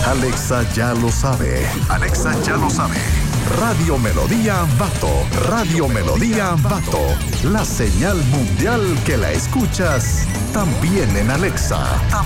Alexa ya lo sabe. Alexa ya lo sabe. Radio Melodía Ambato. Radio Melodía Ambato. La señal mundial que la escuchas también en Alexa.